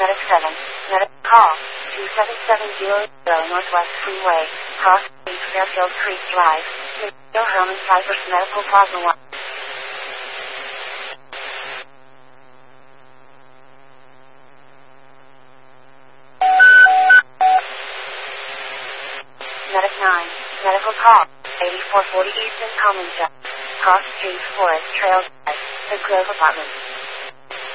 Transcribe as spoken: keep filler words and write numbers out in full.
Medic seven. Medic call. two seven seven zero Northwest Freeway. Cross Street, Fairfield Creek Drive. Miguel Herman Cypress Medical Plaza one. Medic nine. Medical call. eighty-four forty Eastern Common Cross Street, Forest Trail Drive. The Grove Apartments.